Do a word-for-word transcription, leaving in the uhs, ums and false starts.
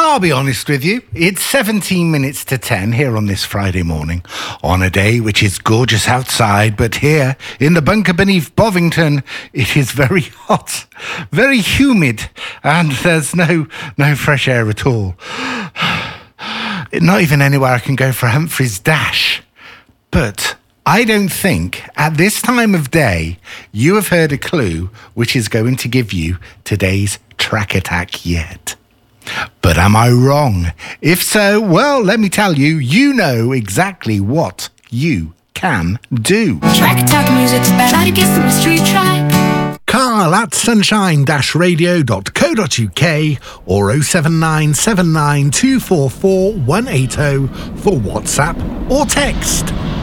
I'll be honest with you, it's seventeen minutes to ten here on this Friday morning, on a day which is gorgeous outside, but here in the bunker beneath Bovington, it is very hot, very humid, and there's no no fresh air at all. Not even anywhere I can go for Humphrey's Dash. But I don't think at this time of day you have heard a clue which is going to give you today's track attack yet. But am I wrong? If so, well, let me tell you, you know exactly what you can do. Track attack music's bad. Try to get some mystery try. Carl at sunshine dash radio dot co dot uk or oh seven nine seven nine two four four one eight oh for WhatsApp or text.